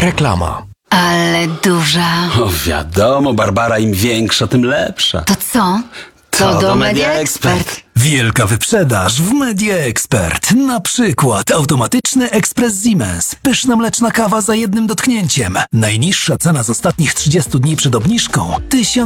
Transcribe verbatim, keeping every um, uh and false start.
Reklama. Ale duża. O, wiadomo, Barbara, im większa, tym lepsza. To co? To, do Media Expert. Wielka wyprzedaż w Media Expert. Na przykład automatyczny ekspres Siemens. Pyszna mleczna kawa za jednym dotknięciem. Najniższa cena z ostatnich trzydziestu dni przed obniżką tysiąc